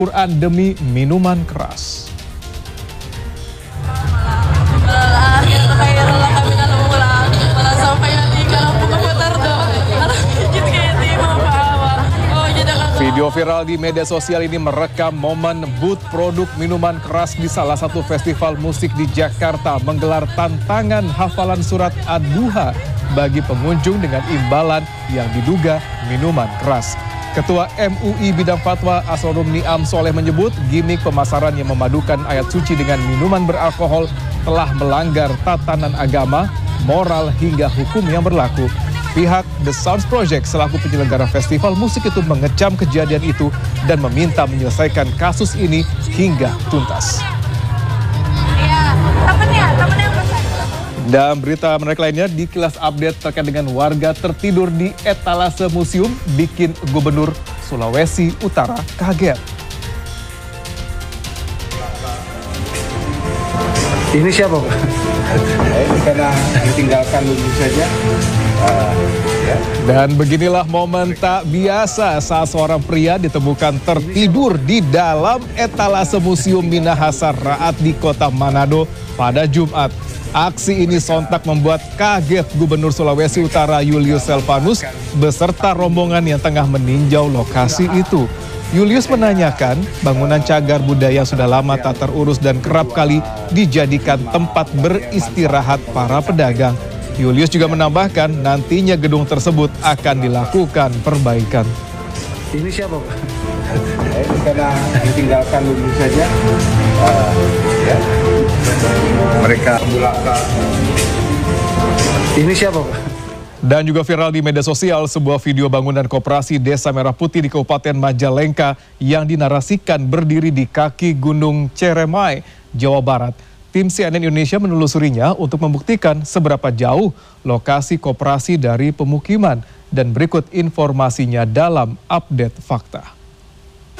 Quran demi minuman keras. Video viral di media sosial ini merekam momen booth produk minuman keras di salah satu festival musik di Jakarta menggelar tantangan hafalan surat Ad-Duha bagi pengunjung dengan imbalan yang diduga minuman keras. Ketua MUI Bidang Fatwa Asrorun Niam Soleh menyebut gimmick pemasaran yang memadukan ayat suci dengan minuman beralkohol telah melanggar tatanan agama, moral hingga hukum yang berlaku. Pihak The Sounds Project selaku penyelenggara festival musik itu mengecam kejadian itu dan meminta menyelesaikan kasus ini hingga tuntas. Dan berita menarik lainnya di Kilas Update terkait dengan warga tertidur di etalase museum bikin Gubernur Sulawesi Utara kaget. Ini siapa, Pak? Ini karena ditinggalkan dulu saja. Dan beginilah momen tak biasa saat seorang pria ditemukan tertidur di dalam etalase Museum Minahasa Raat di kota Manado pada Jumat. Aksi ini sontak membuat kaget Gubernur Sulawesi Utara Julius Selvanus beserta rombongan yang tengah meninjau lokasi itu. Julius menanyakan bangunan cagar budaya sudah lama tak terurus dan kerap kali dijadikan tempat beristirahat para pedagang. Julius juga menambahkan nantinya gedung tersebut akan dilakukan perbaikan. Ini siapa, Pak? Ini karena ditinggalkan dulu saja. Mereka belakang. Ini siapa, Pak? Dan juga viral di media sosial sebuah video bangunan koperasi Desa Merah Putih di Kabupaten Majalengka yang dinarasikan berdiri di kaki Gunung Ceremai, Jawa Barat. Tim CNN Indonesia menelusurinya untuk membuktikan seberapa jauh lokasi koperasi dari pemukiman dan berikut informasinya dalam update fakta.